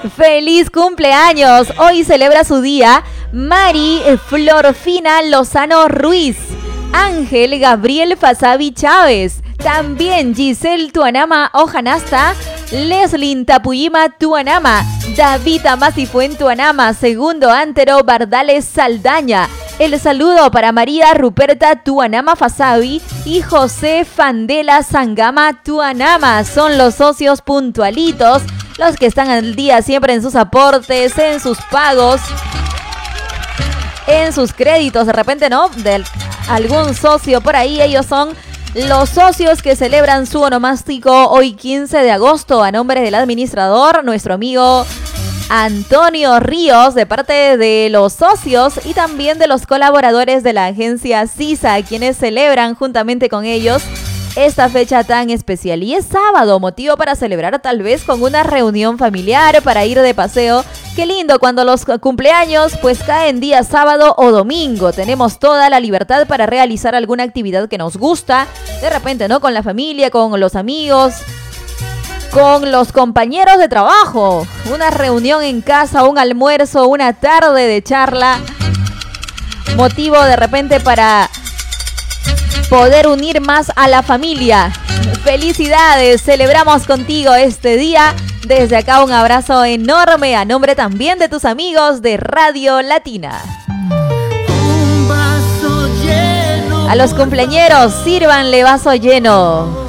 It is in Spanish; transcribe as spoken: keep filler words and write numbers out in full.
¡Feliz cumpleaños! Hoy celebra su día Mari Florfina Lozano Ruiz, Ángel Gabriel Fasabi Chávez, también Giselle Tuanama Ojanasta, Leslin Tapuyima Tuanama, David Amasifuen Tuanama, Segundo Antero Bardales Saldaña. El saludo para María Ruperta Tuanama Fasabi y José Fandela Sangama Tuanama. Son los socios puntualitos, los que están al día siempre en sus aportes, en sus pagos, en sus créditos. De repente, ¿no? De algún socio por ahí. Ellos son los socios que celebran su onomástico hoy quince de agosto a nombre del administrador, nuestro amigo Antonio Ríos, de parte de los socios y también de los colaboradores de la agencia CISA, quienes celebran juntamente con ellos esta fecha tan especial. Y es sábado, motivo para celebrar tal vez con una reunión familiar, para ir de paseo. Qué lindo cuando los cumpleaños pues caen día sábado o domingo. Tenemos toda la libertad para realizar alguna actividad que nos gusta. De repente, ¿no? Con la familia, con los amigos, con los compañeros de trabajo. Una reunión en casa, un almuerzo, una tarde de charla. Motivo de repente para poder unir más a la familia. Felicidades, celebramos contigo este día. Desde acá un abrazo enorme a nombre también de tus amigos de Radio Latina. A los cumpleañeros, sírvanle vaso lleno.